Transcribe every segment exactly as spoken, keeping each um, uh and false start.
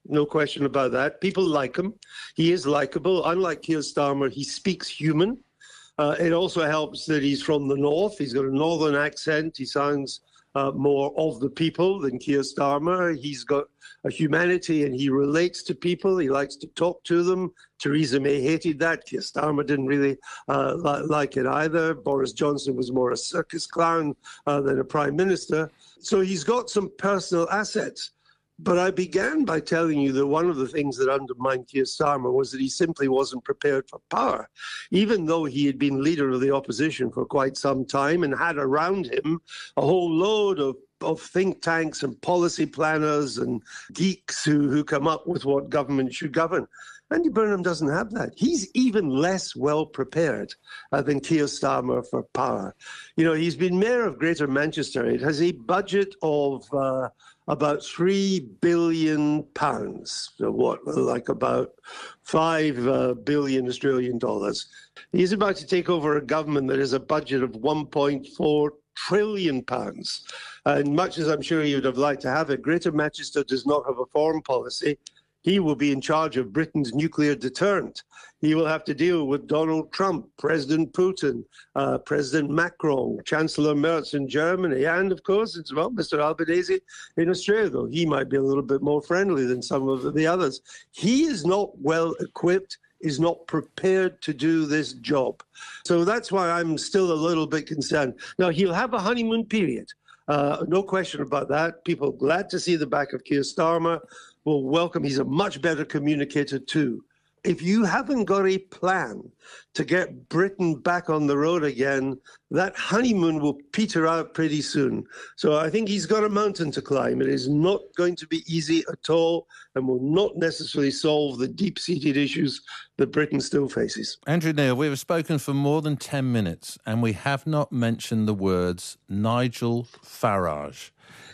no question about that. People like him. He is likable. Unlike Keir Starmer, he speaks human. Uh, it also helps that he's from the north. He's got a northern accent. He sounds uh, more of the people than Keir Starmer. He's got a humanity and he relates to people. He likes to talk to them. Theresa May hated that. Keir Starmer didn't really uh, li- like it either. Boris Johnson was more a circus clown uh, than a prime minister. So he's got some personal assets. But I began by telling you that one of the things that undermined Keir Starmer was that he simply wasn't prepared for power. Even though he had been leader of the opposition for quite some time and had around him a whole load of of think tanks and policy planners and geeks who, who come up with what government should govern. Andy Burnham doesn't have that. He's even less well prepared uh, than Keir Starmer for power. You know, he's been mayor of Greater Manchester. It has a budget of uh, about three billion pounds, so what, like about five uh, billion Australian dollars. He's about to take over a government that has a budget of one point four trillion pounds. And much as I'm sure he would have liked to have it, Greater Manchester does not have a foreign policy. He will be in charge of Britain's nuclear deterrent. He will have to deal with Donald Trump, President Putin, uh, President Macron, Chancellor Merz in Germany, and, of course, it's well, Mister Albanese in Australia, though he might be a little bit more friendly than some of the others. He is not well equipped, is not prepared to do this job. So that's why I'm still a little bit concerned. Now, he'll have a honeymoon period. Uh, no question about that. People glad to see the back of Keir Starmer. Will welcome. He's a much better communicator too. If you haven't got a plan to get Britain back on the road again, that honeymoon will peter out pretty soon. So I think he's got a mountain to climb. It is not going to be easy at all and will not necessarily solve the deep-seated issues that Britain still faces. Andrew Neil, we have spoken for more than ten minutes and we have not mentioned the words Nigel Farage.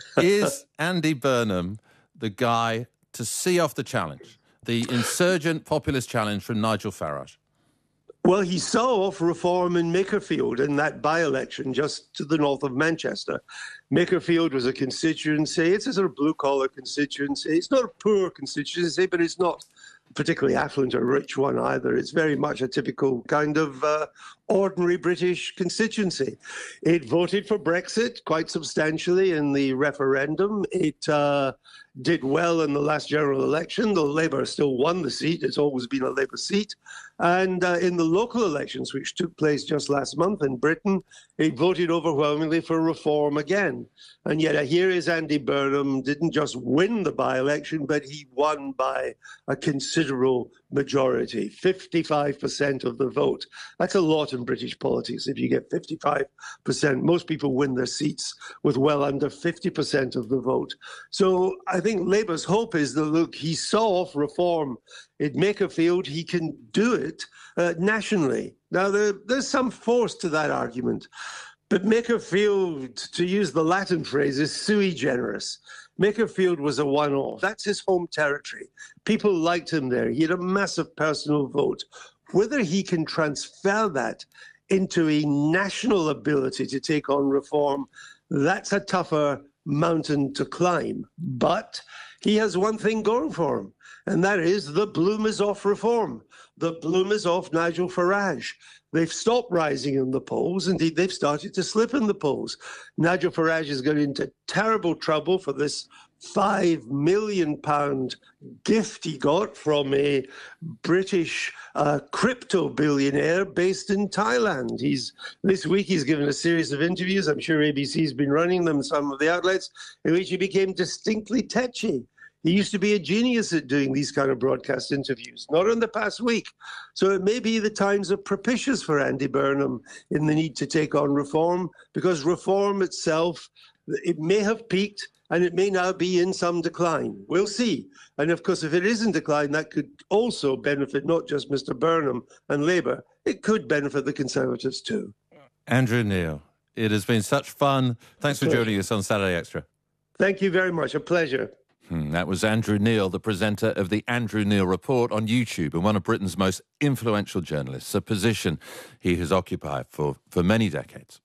Is Andy Burnham the guy to see off the challenge? The insurgent populist challenge from Nigel Farage? Well, he saw off reform in Makerfield in that by-election just to the north of Manchester. Makerfield was a constituency. It's a sort of blue-collar constituency. It's not a poor constituency, but it's not particularly affluent or rich one either. It's very much a typical kind of uh, ordinary British constituency. It voted for Brexit quite substantially in the referendum. It uh, did well in the last general election, though Labour still won the seat. It's always been a Labour seat. And uh, in the local elections, which took place just last month in Britain, it voted overwhelmingly for reform again. And yet uh, here is Andy Burnham, didn't just win the by-election, but he won by a considerable majority, fifty-five percent of the vote. That's a lot in British politics. If you get fifty-five percent, most people win their seats with well under fifty percent of the vote. So I think Labour's hope is that, look, he saw off reform in Makerfield, he can do it uh, nationally. Now, there, there's some force to that argument. But Makerfield, to use the Latin phrase, is sui generis. Makerfield was a one-off. That's his home territory. People liked him there. He had a massive personal vote. Whether he can transfer that into a national ability to take on reform, that's a tougher mountain to climb. But he has one thing going for him, and that is the bloom is off reform. The bloom is off Nigel Farage. They've stopped rising in the polls. Indeed, they've started to slip in the polls. Nigel Farage has got into terrible trouble for this five million pound gift he got from a British uh, crypto billionaire based in Thailand. He's this week he's given a series of interviews. I'm sure A B C's been running them, some of the outlets, in which he became distinctly tetchy. He used to be a genius at doing these kind of broadcast interviews, not in the past week. So it may be the times are propitious for Andy Burnham in the need to take on reform, because reform itself, it may have peaked and it may now be in some decline. We'll see. And of course, if it is in decline, that could also benefit not just Mister Burnham and Labour. It could benefit the Conservatives too. Andrew Neil, it has been such fun. Thanks for joining us on Saturday Extra. Thank you very much. A pleasure. Hmm, that was Andrew Neil, the presenter of the Andrew Neil Report on YouTube and one of Britain's most influential journalists, a position he has occupied for, for many decades.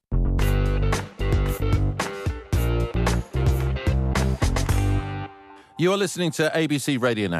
You are listening to A B C Radio National.